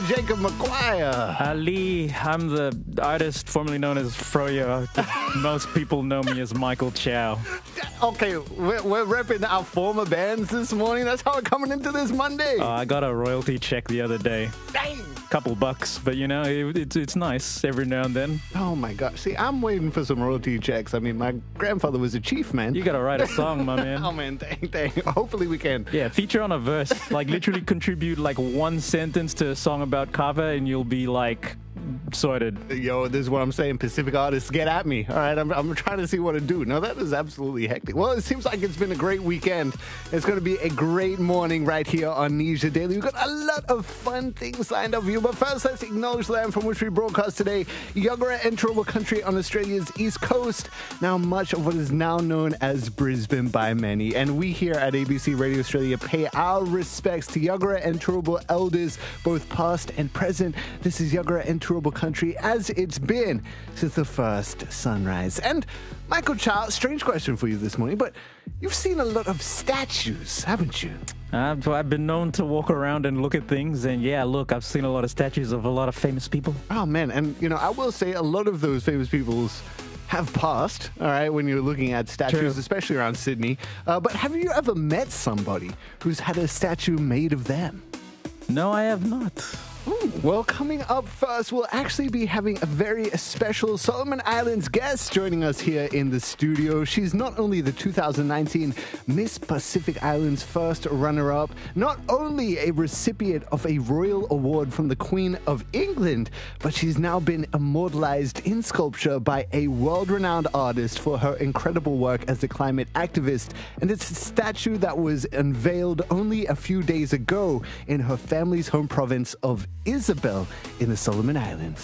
Jacob McGuire. Ali, I'm the artist formerly known as Froyo. Most people know me as Michael Chow. Okay, we're repping our former bands this morning. That's how we're coming into this Monday. I got a royalty check the other day. Dang. Couple bucks, but you know, it's nice every now and then. Oh my gosh. See, I'm waiting for some royalty checks. I mean, my grandfather was a chief, man. You gotta write a song, my man. Oh man, dang. Hopefully we can. Yeah, feature on a verse. Like literally contribute like one sentence to a song about kava and you'll be like sorted. Yo, this is what I'm saying. Pacific artists, get at me. All right, I'm trying to see what to do. No, that is absolutely hectic. Well, it seems like it's been a great weekend. It's going to be a great morning right here on Nisha Daily. We've got a lot of fun things lined up for you. But first, let's acknowledge the land from which we broadcast today. Yugara and Turrbal country on Australia's east coast. Now, much of what is now known as Brisbane by many. And we here at ABC Radio Australia pay our respects to Yugara and Turrbal elders, both past and present. This is Yugara and Turrbal country as it's been since the first sunrise. And Michael Chow, strange question for you this morning, but you've seen a lot of statues, haven't you? I've been known to walk around and look at things, and yeah, look, I've seen a lot of statues of a lot of famous people. Oh man, and you know, I will say a lot of those famous people's have passed, all right, when you're looking at statues, True. especially around Sydney. But have you ever met somebody who's had a statue made of them? No, I have not. Well, coming up first, we'll actually be having a very special Solomon Islands guest joining us here in the studio. She's not only the 2019 Miss Pacific Islands first runner-up, not only a recipient of a royal award from the Queen of England, but she's now been immortalized in sculpture by a world-renowned artist for her incredible work as a climate activist. And it's a statue that was unveiled only a few days ago in her family's home province of Isabel in the Solomon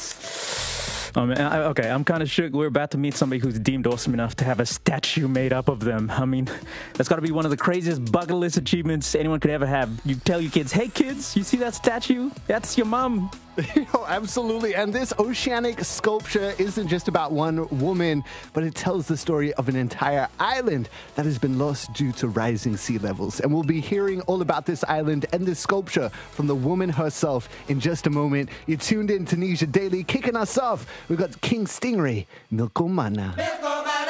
Islands. Oh, man, okay, I'm kind of shook. We're about to meet somebody who's deemed awesome enough to have a statue made up of them. I mean, that's got to be one of the craziest bucket list achievements anyone could ever have. You tell your kids, hey kids, you see that statue? That's your mom. Oh, absolutely. And this oceanic sculpture isn't just about one woman, but it tells the story of an entire island that has been lost due to rising sea levels. And we'll be hearing all about this island and this sculpture from the woman herself in just a moment. You're tuned in to Nisha Daily. Kicking us off, we've got King Stingray, Milkomana.